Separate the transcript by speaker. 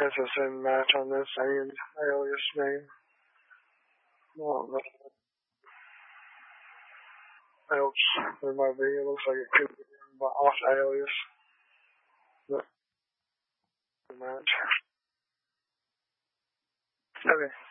Speaker 1: SSN match on this and alias name. Well, else there might be. It looks like it could be off alias. But match.
Speaker 2: Okay.